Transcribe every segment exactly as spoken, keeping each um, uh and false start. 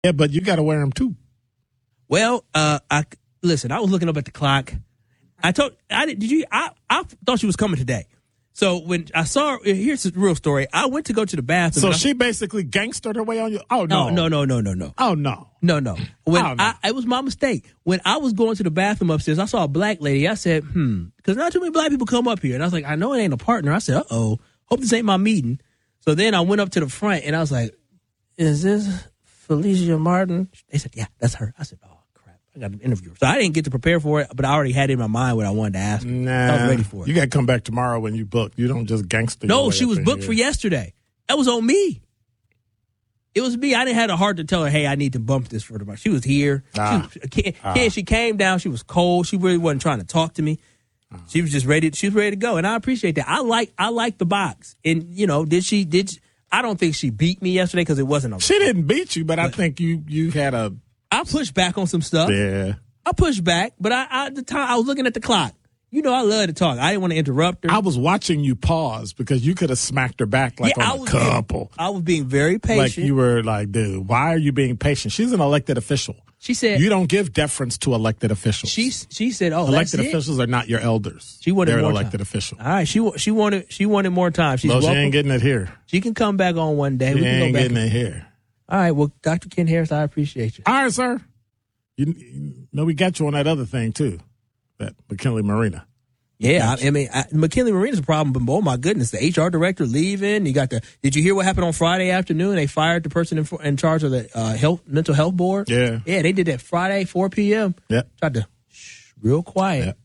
Yeah, but you got to wear them too. Well, uh, I listen. I was looking up at the clock. I told I did. Did you? I I thought she was coming today. So when I saw her, here's the real story. I went to go to the bathroom. So I, she basically gangstered her way on you. Oh no, no, no, no, no, no, no. Oh no, no, no. When oh, no. I, it was my mistake. When I was going to the bathroom upstairs, I saw a black lady. I said, "Hmm," because not too many black people come up here. And I was like, "I know it ain't a partner." I said, "Uh oh, hope this ain't my meeting." So then I went up to the front and I was like, "Is this Felicia Martin?" They said, "Yeah, that's her." I said, "Oh crap, I got an interview." So I didn't get to prepare for it, but I already had it in my mind what I wanted to ask. Nah, I was ready for it. You got to come back tomorrow when you book. You don't just gangster. No, she was booked here. for yesterday. That was on me. It was me. I didn't have the heart to tell her, "Hey, I need to bump this for tomorrow." She was here. Ah. She, was, ah. she came down. She was cold. She really wasn't trying to talk to me. Ah. She was just ready. She was ready to go, and I appreciate that. I like. I like the box, and you know, did she? Did she, I don't think she beat me yesterday because it wasn't. A, she didn't beat you, but, but I think you you had a. I pushed back on some stuff. Yeah. I pushed back, but I, I at the time I was looking at the clock. You know, I love to talk. I didn't want to interrupt her. I was watching you pause because you could have smacked her back like yeah, on I a couple. Being, I was being very patient. Like you were like, dude, why are you being patient? She's an elected official. She said, you don't give deference to elected officials. She she said, oh, elected that's officials it? are not your elders. She wanted They're more an elected time. official. All right, she she wanted she wanted more time. She's well, she welcome. ain't getting it here. She can come back on one day. She we can ain't go back getting and, it here. All right, well, Doctor Ken Harris, I appreciate you. All right, sir. You, you know we got you on that other thing too, that McKinley Marina. Yeah, I, I mean, I, McKinley Marina's a problem, but oh my goodness, the H R director leaving. You got the. Did you hear what happened on Friday afternoon? They fired the person in, in charge of the uh, health mental health board. Yeah, yeah, they did that Friday, four p.m. Yeah, tried to shh, real quiet. Yep.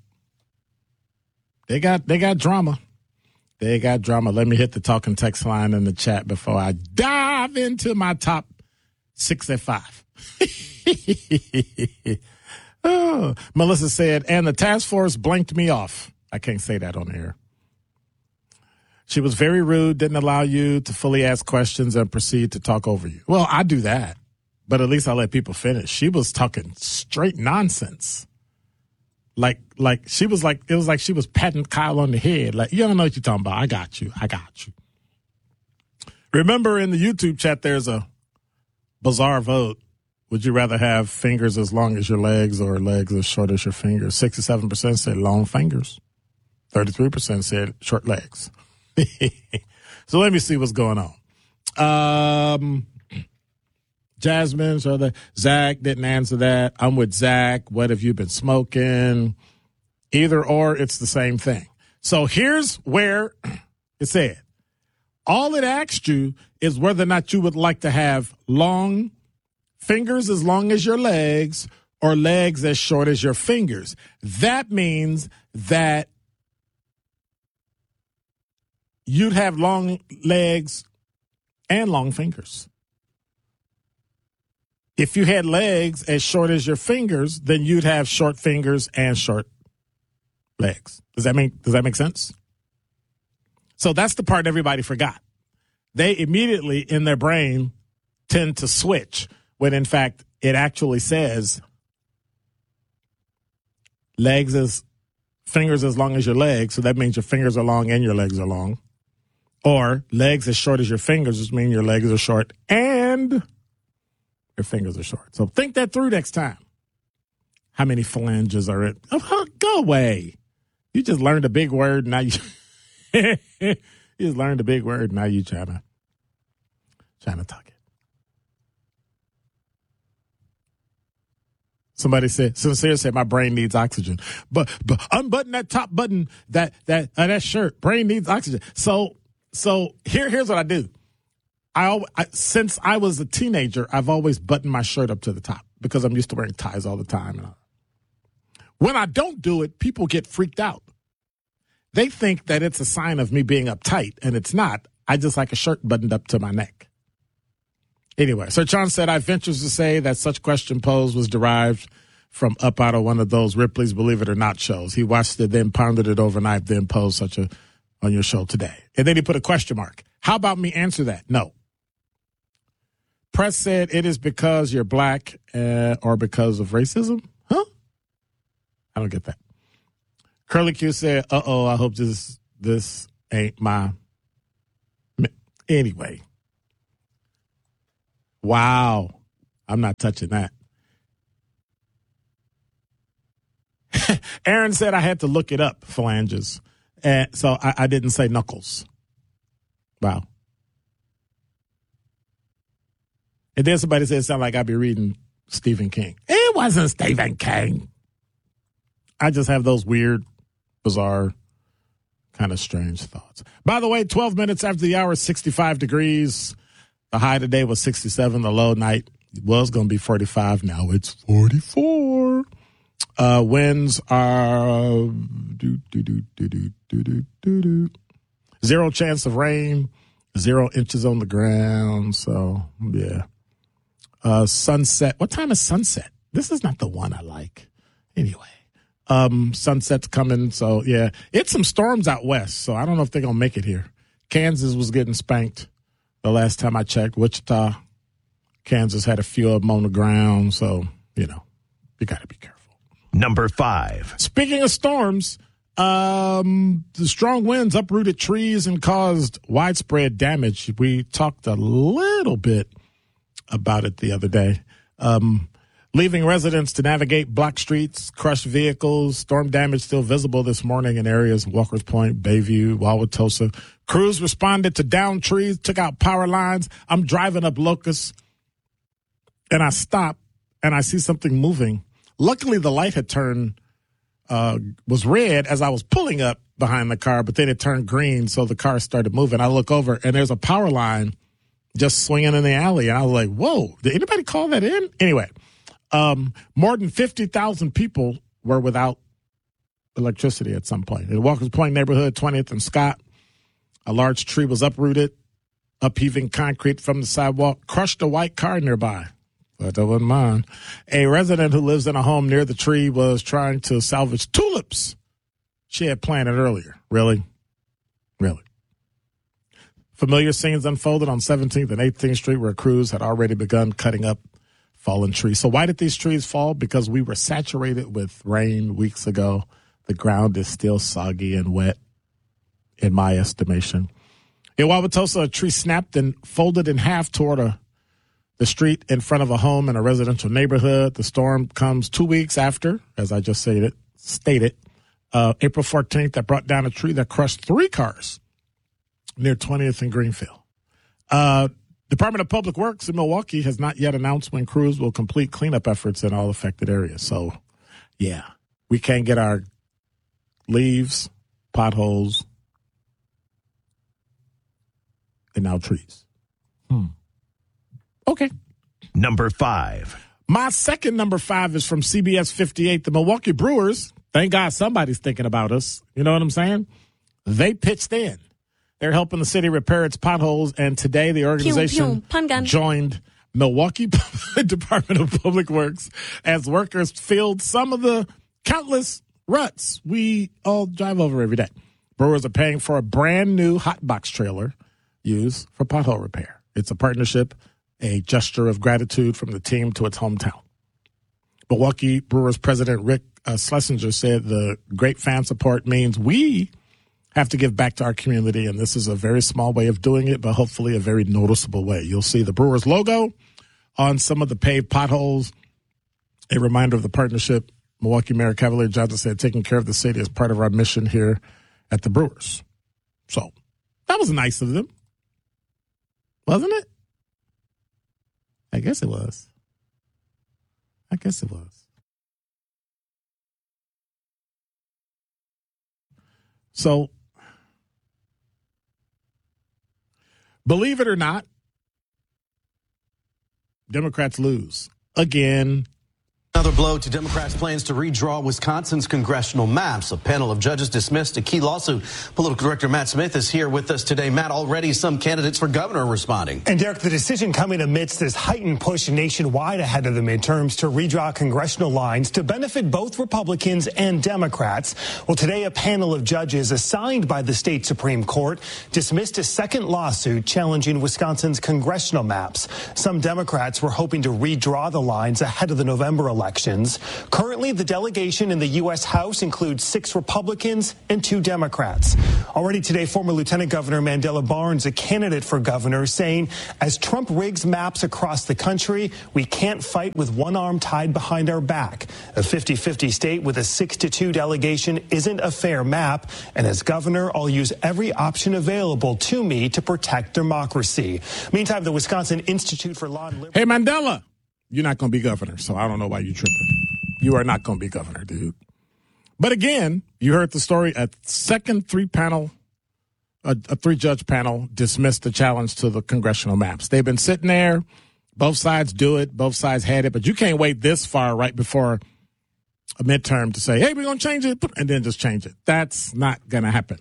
They got they got drama. They got drama. Let me hit the talking text line in the chat before I dive into my top sixty-five. Oh, Melissa said, and the task force blanked me off. I can't say that on air. She was very rude, didn't allow you to fully ask questions and proceed to talk over you. Well, I do that, but at least I let people finish. She was talking straight nonsense. Like, like she was like, it was like she was patting Kyle on the head. Like, you don't know what you're talking about. I got you. I got you. Remember in the YouTube chat, there's a bizarre vote. Would you rather have fingers as long as your legs or legs as short as your fingers? sixty-seven percent said long fingers. thirty-three percent said short legs. So let me see what's going on. Um, Jasmine, so the Zach didn't answer that. I'm with Zach. What have you been smoking? Either or, it's the same thing. So here's where it said, all it asked you is whether or not you would like to have long fingers as long as your legs or legs as short as your fingers. That means that you'd have long legs and long fingers. If you had legs as short as your fingers, then you'd have short fingers and short legs. Does that make, does that make sense? So that's the part everybody forgot. They immediately in their brain tend to switch when in fact it actually says legs as fingers as long as your legs. So that means your fingers are long and your legs are long. Or legs as short as your fingers, which means your legs are short and your fingers are short. So think that through next time. How many phalanges are it? Oh, go away. You just learned a big word. Now you, you just learned a big word. Now you trying to, trying to talk it. Somebody said, Sincere said, my brain needs oxygen. But, but unbutton that top button, that, that, uh, that shirt. Brain needs oxygen. So, so here, here's what I do. I, always, I since I was a teenager, I've always buttoned my shirt up to the top because I'm used to wearing ties all the time. When I don't do it, people get freaked out. They think that it's a sign of me being uptight, and it's not. I just like a shirt buttoned up to my neck. Anyway, Sir John said, I venture to say that such question posed was derived from up out of one of those Ripley's Believe It or Not shows. He watched it, then pondered it overnight, then posed such a on your show today. And then he put a question mark. How about me answer that? No. Press said it is because you're black uh, or because of racism? Huh? I don't get that. Curly Q said, uh-oh, I hope this this ain't my... Anyway. Wow. I'm not touching that. Aaron said I had to look it up, phalanges. And so I, I didn't say knuckles. Wow. And then somebody said it sounded like I'd be reading Stephen King. It wasn't Stephen King. I just have those weird, bizarre, kind of strange thoughts. By the way, twelve minutes after the hour, sixty-five degrees. The high today was sixty-seven. The low night was going to be forty-five. Now it's forty-four. Uh, winds are do, do, do, do, do, do, do, do, do. Zero chance of rain, zero inches on the ground. So, yeah. Uh, sunset. What time is sunset? This is not the one I like. Anyway, um, sunset's coming. So, yeah, it's some storms out west. So I don't know if they're going to make it here. Kansas was getting spanked the last time I checked. Wichita, Kansas had a few of them on the ground. So, you know, you got to be careful. Number five. Speaking of storms, um, the strong winds uprooted trees and caused widespread damage. We talked a little bit about it the other day. Um, leaving residents to navigate block streets, crushed vehicles, storm damage still visible this morning in areas Walker's Point, Bayview, Wauwatosa. Crews responded to downed trees, took out power lines. I'm driving up Locust, and I stop, and I see something moving. Luckily, the light had turned, uh, was red as I was pulling up behind the car, but then it turned green, so the car started moving. I look over, and there's a power line just swinging in the alley, and I was like, whoa, did anybody call that in? Anyway, um, more than fifty thousand people were without electricity at some point. In Walker's Point neighborhood, twentieth and Scott, a large tree was uprooted, upheaving concrete from the sidewalk, crushed a white car nearby. But that wasn't mine. A resident who lives in a home near the tree was trying to salvage tulips she had planted earlier. Really? Really? Familiar scenes unfolded on seventeenth and eighteenth Street where crews had already begun cutting up fallen trees. So why did these trees fall? Because we were saturated with rain weeks ago. The ground is still soggy and wet, in my estimation. In Wauwatosa, a tree snapped and folded in half toward a the street in front of a home in a residential neighborhood. The storm comes two weeks after, as I just stated, stated uh, April fourteenth, that brought down a tree that crushed three cars near twentieth and Greenfield. Uh, Department of Public Works in Milwaukee has not yet announced when crews will complete cleanup efforts in all affected areas. So, yeah, we can't get our leaves, potholes, and now trees. Hmm. Okay. Number five. My second number five is from C B S fifty-eight. The Milwaukee Brewers, thank God somebody's thinking about us. You know what I'm saying? They pitched in. They're helping the city repair its potholes, and today the organization pew, pew, joined Milwaukee Department of Public Works as workers filled some of the countless ruts we all drive over every day. Brewers are paying for a brand new hot box trailer used for pothole repair. It's a partnership, a gesture of gratitude from the team to its hometown. Milwaukee Brewers president Rick uh, Schlesinger said the great fan support means we have to give back to our community, and this is a very small way of doing it, but hopefully a very noticeable way. You'll see the Brewers logo on some of the paved potholes, a reminder of the partnership. Milwaukee Mayor Cavalier Johnson said taking care of the city is part of our mission here at the Brewers. So that was nice of them, wasn't it? I guess it was. I guess it was. So, believe it or not, Democrats lose again. Another blow to Democrats' plans to redraw Wisconsin's congressional maps. A panel of judges dismissed a key lawsuit. Political director Matt Smith is here with us today. Matt, already some candidates for governor are responding. And Derek, the decision coming amidst this heightened push nationwide ahead of the midterms to redraw congressional lines to benefit both Republicans and Democrats. Well, today a panel of judges assigned by the state Supreme Court dismissed a second lawsuit challenging Wisconsin's congressional maps. Some Democrats were hoping to redraw the lines ahead of the November election. elections. Currently, the delegation in the U S House includes six Republicans and two Democrats. Already today, former Lieutenant Governor Mandela Barnes, a candidate for governor, saying as Trump rigs maps across the country, we can't fight with one arm tied behind our back. A fifty-fifty state with a six to two delegation isn't a fair map, and as governor, I'll use every option available to me to protect democracy. Meantime, the Wisconsin Institute for Law and Liberty... Hey, Mandela, you're not going to be governor, so I don't know why you're tripping. You are not going to be governor, dude. But again, you heard the story. A second three-panel, a, a three-judge panel dismissed the challenge to the congressional maps. They've been sitting there. Both sides do it. Both sides had it. But you can't wait this far right before a midterm to say, hey, we're going to change it, and then just change it. That's not going to happen.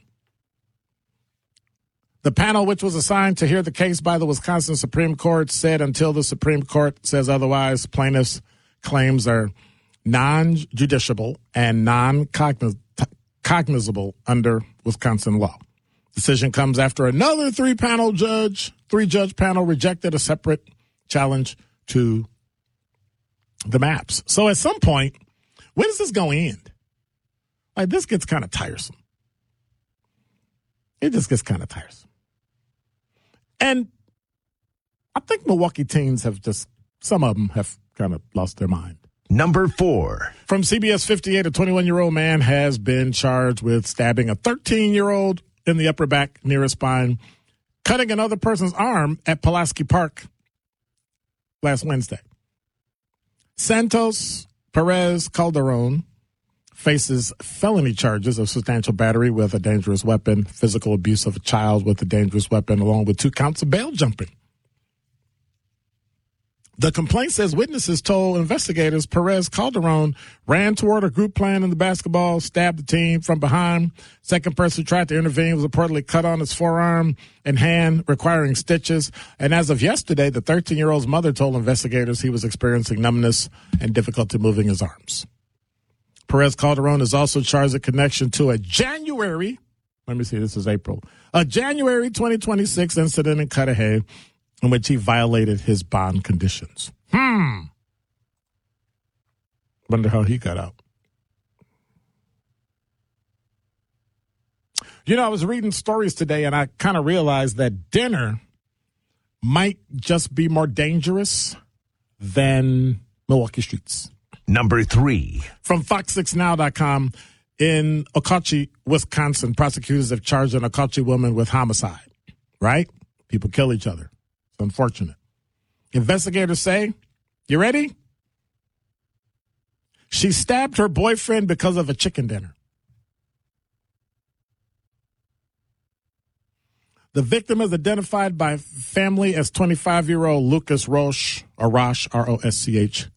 The panel, which was assigned to hear the case by the Wisconsin Supreme Court, said until the Supreme Court says otherwise, plaintiffs' claims are non-judiciable and non-cognizable under Wisconsin law. Decision comes after another three-panel judge, three-judge panel rejected a separate challenge to the maps. So at some point, when is this going to end? Like, this gets kind of tiresome. It just gets kind of tiresome. And I think Milwaukee teens have just, some of them have kind of lost their mind. Number four. From C B S fifty-eight, a twenty-one-year-old man has been charged with stabbing a thirteen-year-old in the upper back near his spine, cutting another person's arm at Pulaski Park last Wednesday. Santos Perez Calderon faces felony charges of substantial battery with a dangerous weapon, physical abuse of a child with a dangerous weapon, along with two counts of bail jumping. The complaint says witnesses told investigators Perez Calderon ran toward a group playing in the basketball, stabbed the team from behind. Second person who tried to intervene was reportedly cut on his forearm and hand, requiring stitches. And as of yesterday, the thirteen-year-old's mother told investigators he was experiencing numbness and difficulty moving his arms. Perez Calderon is also charged in connection to a January, let me see, this is April, a January twenty twenty-six incident in Cudahy in which he violated his bond conditions. Hmm. Wonder how he got out. You know, I was reading stories today and I kind of realized that dinner might just be more dangerous than Milwaukee streets. Number three. From fox six now dot com, in Okauchee, Wisconsin, prosecutors have charged an Okauchee woman with homicide, right? People kill each other. It's unfortunate. Investigators say, you ready? She stabbed her boyfriend because of a chicken dinner. The victim is identified by family as twenty-five-year-old Lucas Roche, or Roche, R O S C H.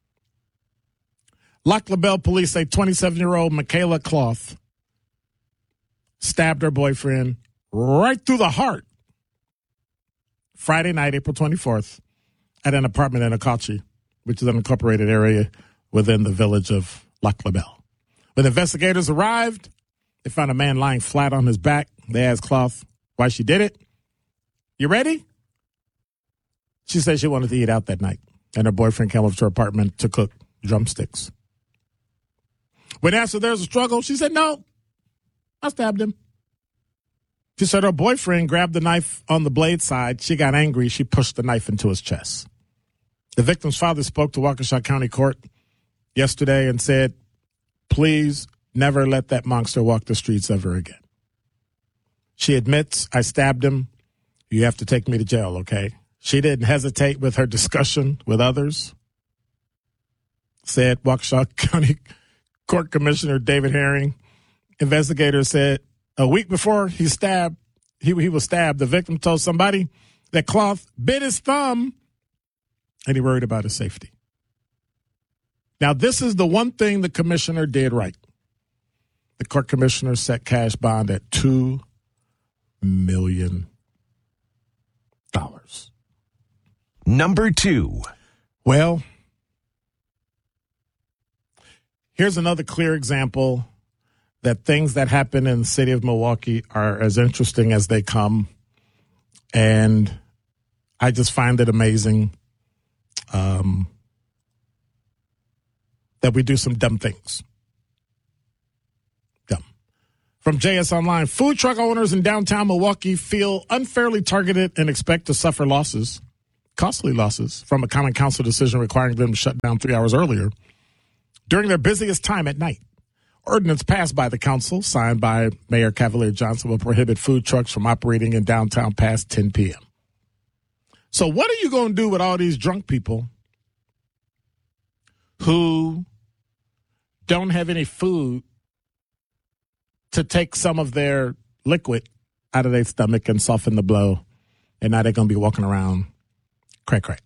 Lac La Belle police say twenty-seven-year-old Michaela Cloth stabbed her boyfriend right through the heart Friday night, April twenty-fourth, at an apartment in Okauchee, which is an unincorporated area within the village of Lac La Belle. When investigators arrived, they found a man lying flat on his back. They asked Cloth why she did it. You ready? She said she wanted to eat out that night, and her boyfriend came up to her apartment to cook drumsticks. When asked if there was a struggle, she said, no, I stabbed him. She said her boyfriend grabbed the knife on the blade side. She got angry. She pushed the knife into his chest. The victim's father spoke to Waukesha County Court yesterday and said, please never let that monster walk the streets ever again. She admits, I stabbed him. You have to take me to jail, okay? She didn't hesitate with her discussion with others. Said Waukesha County Court Commissioner David Herring. Investigators said a week before he stabbed, he, he was stabbed, the victim told somebody that Cloth bit his thumb and he worried about his safety. Now, this is the one thing the commissioner did right. The court commissioner set cash bond at two million dollars. Number two. Well, here's another clear example that things that happen in the city of Milwaukee are as interesting as they come. And I just find it amazing. Um, that we do some dumb things. Dumb. From J S Online, food truck owners in downtown Milwaukee feel unfairly targeted and expect to suffer losses, costly losses, from a common council decision requiring them to shut down three hours earlier during their busiest time at night. Ordinance passed by the council, signed by Mayor Cavalier Johnson, will prohibit food trucks from operating in downtown past ten p.m. So what are you going to do with all these drunk people who don't have any food to take some of their liquid out of their stomach and soften the blow, and now they're going to be walking around crack, crack.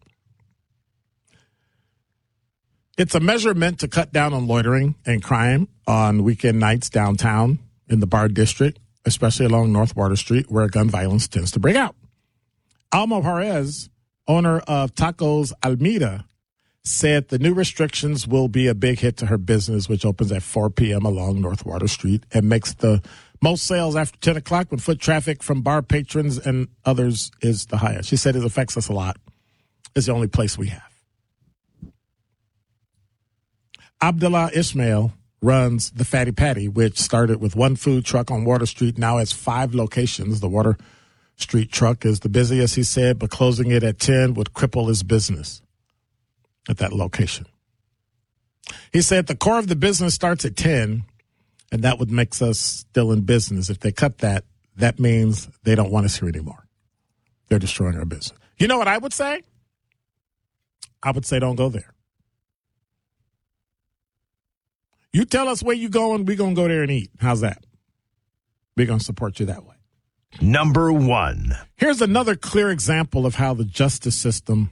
It's a measure meant to cut down on loitering and crime on weekend nights downtown in the Bar District, especially along North Water Street, where gun violence tends to break out. Alma Perez, owner of Tacos Almeida, said the new restrictions will be a big hit to her business, which opens at four p.m. along North Water Street and makes the most sales after ten o'clock when foot traffic from bar patrons and others is the highest. She said it affects us a lot. It's the only place we have. Abdullah Ismail runs the Fatty Patty, which started with one food truck on Water Street, now has five locations. The Water Street truck is the busiest, he said, but closing it at ten would cripple his business at that location. He said the core of the business starts at ten, and that would make us still in business. If they cut that, that means they don't want us here anymore. They're destroying our business. You know what I would say? I would say don't go there. You tell us where you going, we're going to go there and eat. How's that? We're going to support you that way. Number one. Here's another clear example of how the justice system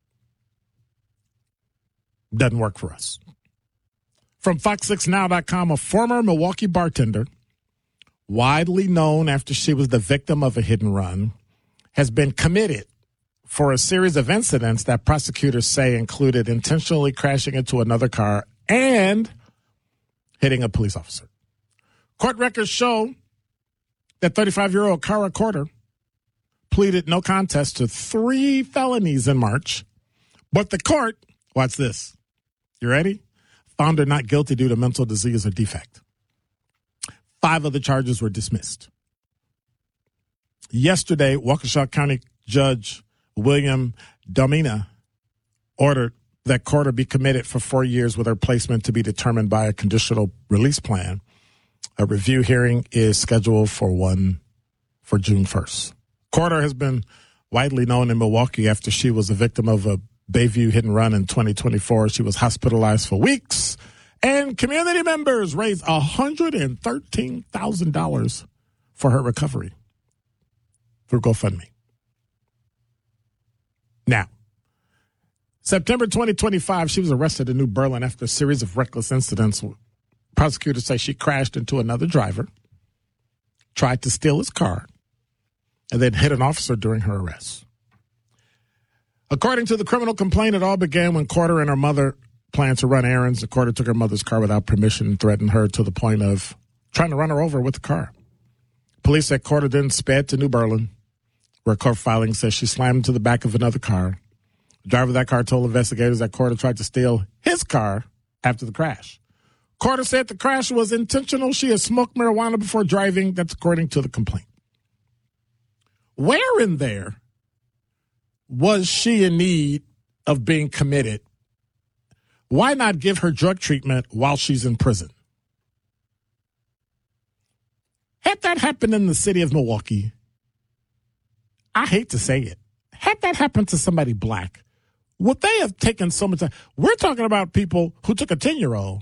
doesn't work for us. From fox six now dot com, a former Milwaukee bartender, widely known after she was the victim of a hit and run, has been committed for a series of incidents that prosecutors say included intentionally crashing into another car and hitting a police officer. Court records show that thirty-five-year-old Cara Corder pleaded no contest to three felonies in March, but the court, watch this, you ready? Found her not guilty due to mental disease or defect. Five of the charges were dismissed. Yesterday, Waukesha County Judge William Domina ordered that Corder be committed for four years with her placement to be determined by a conditional release plan. A review hearing is scheduled for one for June first. Corder has been widely known in Milwaukee after she was a victim of a Bayview hit and run in twenty twenty-four. She was hospitalized for weeks, and community members raised one hundred thirteen thousand dollars for her recovery through GoFundMe. Now, September twenty twenty-five, she was arrested in New Berlin after a series of reckless incidents. Prosecutors say she crashed into another driver, tried to steal his car, and then hit an officer during her arrest. According to the criminal complaint, it all began when Corder and her mother planned to run errands. Corder took her mother's car without permission and threatened her to the point of trying to run her over with the car. Police said Corder then sped to New Berlin, where court filing says she slammed into the back of another car. The driver of that car told investigators that Corder tried to steal his car after the crash. Corder said the crash was intentional. She had smoked marijuana before driving. That's according to the complaint. Where in there was she in need of being committed? Why not give her drug treatment while she's in prison? Had that happened in the city of Milwaukee, I hate to say it, had that happened to somebody black, would they have taken so much time? We're talking about people who took a ten-year-old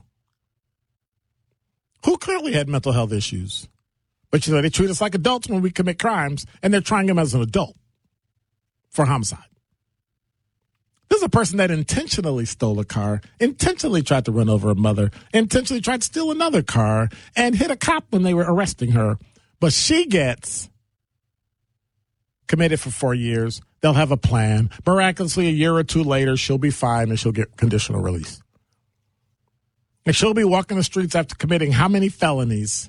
who clearly had mental health issues. But you know, they treat us like adults when we commit crimes, and they're trying him as an adult for homicide. This is a person that intentionally stole a car, intentionally tried to run over a mother, intentionally tried to steal another car, and hit a cop when they were arresting her. But she gets committed for four years. They'll have a plan. Miraculously, a year or two later, she'll be fine and she'll get conditional release. And she'll be walking the streets after committing how many felonies?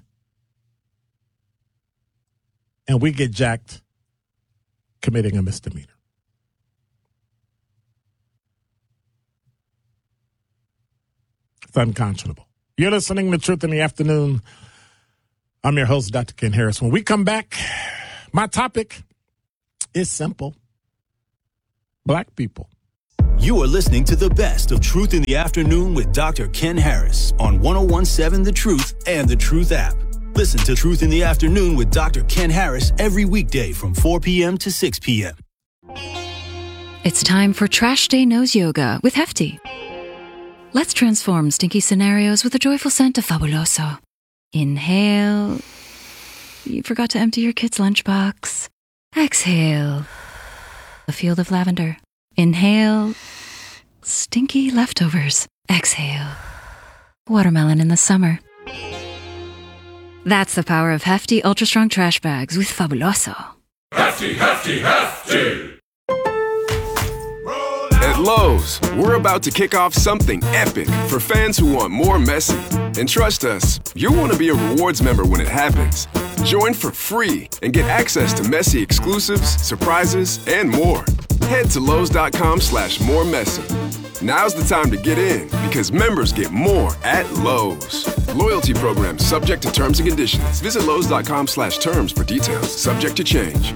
And we get jacked committing a misdemeanor. It's unconscionable. You're listening to Truth in the Afternoon. I'm your host, Doctor Ken Harris. When we come back, my topic is simple. Black people. You are listening to the best of Truth in the Afternoon with Doctor Ken Harris on one oh one point seven The Truth and The Truth app. Listen to Truth in the Afternoon with Doctor Ken Harris every weekday from four p.m. to six p.m. It's time for Trash Day Nose Yoga with Hefty. Let's transform stinky scenarios with a joyful scent of Fabuloso. Inhale. You forgot to empty your kid's lunchbox. Exhale. A field of lavender. Inhale. Stinky leftovers. Exhale. Watermelon in the summer. That's the power of Hefty Ultra Strong Trash Bags with Fabuloso. Hefty, Hefty, Hefty! At Lowe's, we're about to kick off something epic for fans who want more Messi. And trust us, you'll want to be a rewards member when it happens. Join for free and get access to Messi exclusives, surprises, and more. Head to Lowe's.com slash more Messi. Now's the time to get in because members get more at Lowe's. Loyalty program subject to terms and conditions. Visit Lowe's.com slash terms for details. Subject to change.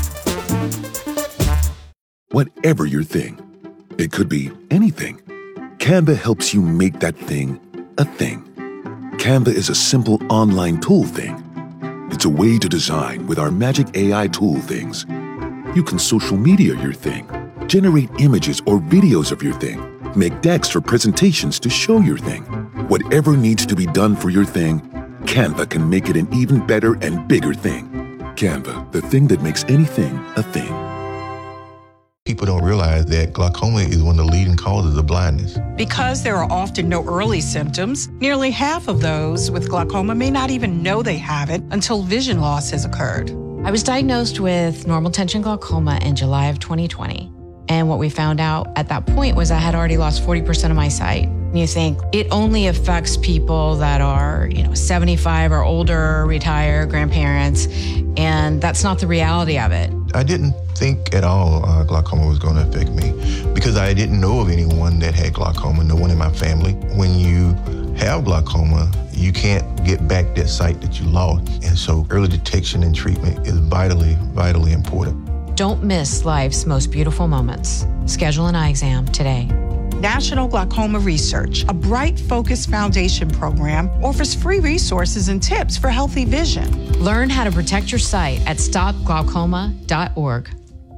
Whatever your thing, it could be anything. Canva helps you make that thing a thing. Canva is a simple online tool thing. It's a way to design with our magic A I tool things. You can social media your thing, generate images or videos of your thing, make decks or presentations to show your thing. Whatever needs to be done for your thing, Canva can make it an even better and bigger thing. Canva, the thing that makes anything a thing. People don't realize that glaucoma is one of the leading causes of blindness. Because there are often no early symptoms, nearly half of those with glaucoma may not even know they have it until vision loss has occurred. I was diagnosed with normal tension glaucoma in July of twenty twenty. And what we found out at that point was I had already lost forty percent of my sight. And you think it only affects people that are, you know, seventy-five or older, retired, grandparents, and that's not the reality of it. I didn't think at all uh, glaucoma was going to affect me because I didn't know of anyone that had glaucoma, no one in my family. When you have glaucoma, you can't get back that sight that you lost. And so early detection and treatment is vitally, vitally important. Don't miss life's most beautiful moments. Schedule an eye exam today. National Glaucoma Research, a Bright Focus Foundation program, offers free resources and tips for healthy vision. Learn how to protect your sight at stop glaucoma dot org.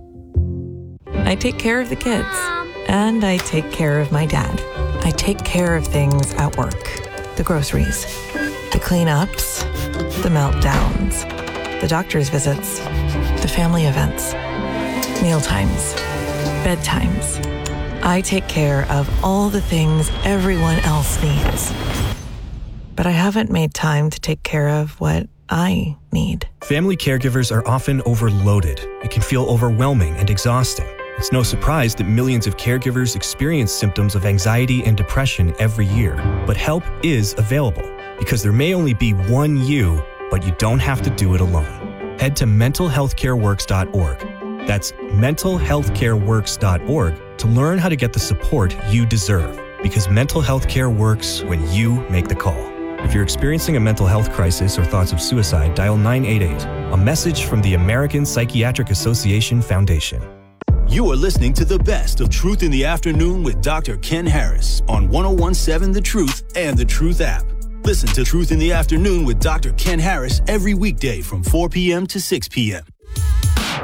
I take care of the kids, and I take care of my dad. I take care of things at work. The groceries, the cleanups, the meltdowns, the doctor's visits, the family events, mealtimes, bedtimes. I take care of all the things everyone else needs. But I haven't made time to take care of what I need. Family caregivers are often overloaded. It can feel overwhelming and exhausting. It's no surprise that millions of caregivers experience symptoms of anxiety and depression every year. But help is available because there may only be one you, but you don't have to do it alone. Head to mental health care works dot org. That's mental health care works dot org to learn how to get the support you deserve. Because mental health care works when you make the call. If you're experiencing a mental health crisis or thoughts of suicide, dial nine eight eight. A message from the American Psychiatric Association Foundation. You are listening to the best of Truth in the Afternoon with Doctor Ken Harris on one oh one point seven The Truth and The Truth app. Listen to Truth in the Afternoon with Doctor Ken Harris every weekday from four p.m. to six p.m.